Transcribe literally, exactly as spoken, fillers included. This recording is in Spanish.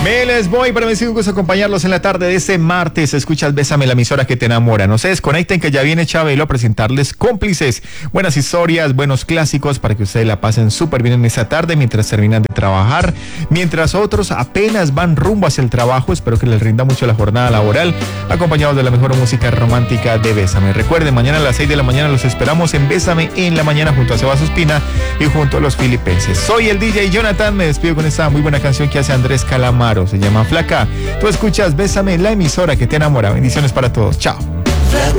Me les voy, pero me sigo gusto acompañarlos en la tarde de este martes. Escuchas Bésame, la emisora que te enamora. No se desconecten, que ya viene Chabelo a presentarles Cómplices. Buenas historias, buenos clásicos para que ustedes la pasen súper bien en esta tarde mientras terminan de trabajar. Mientras otros apenas van rumbo hacia el trabajo, espero que les rinda mucho la jornada laboral, acompañados de la mejor música romántica de Bésame. Recuerden, mañana a las seis de la mañana los esperamos en Bésame en la mañana junto a Sebas Ospina y junto a los filipenses. Soy el D J Jonathan, me despido con esta muy buena canción que hace Andrés Calamaro. Se llama Flaca. Tú escuchas Bésame, la emisora que te enamora. Bendiciones para todos. Chao.